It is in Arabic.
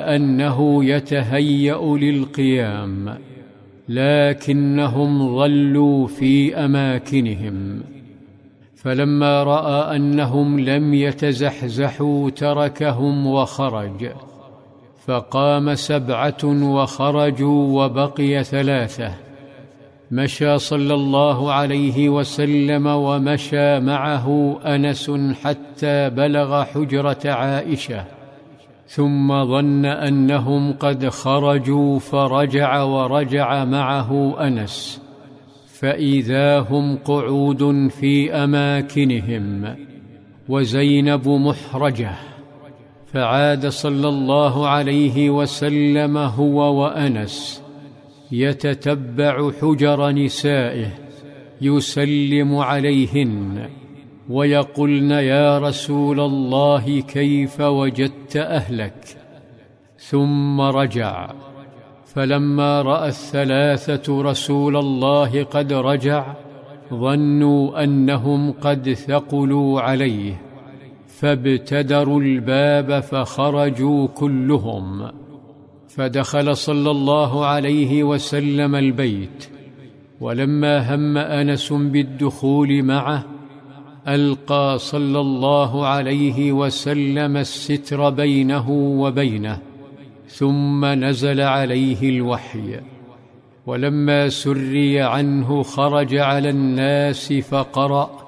كأنه يتهيأ للقيام، لكنهم ظلوا في أماكنهم. فلما رأى أنهم لم يتزحزحوا تركهم وخرج، فقام 7 وخرجوا وبقي 3. مشى صلى الله عليه وسلم ومشى معه أنس حتى بلغ حجرة عائشة، ثم ظن أنهم قد خرجوا فرجع ورجع معه أنس، فإذا هم قعود في أماكنهم وزينب محرجة. فعاد صلى الله عليه وسلم هو وأنس يتتبع حجر نسائه يسلم عليهن ويقولن: يا رسول الله كيف وجدت أهلك؟ ثم رجع. فلما رأى 3 رسول الله قد رجع ظنوا أنهم قد ثقلوا عليه، فابتدروا الباب فخرجوا كلهم. فدخل صلى الله عليه وسلم البيت، ولما هم أنس بالدخول معه ألقى صلى الله عليه وسلم الستر بينه وبينه، ثم نزل عليه الوحي. ولما سري عنه خرج على الناس فقرأ: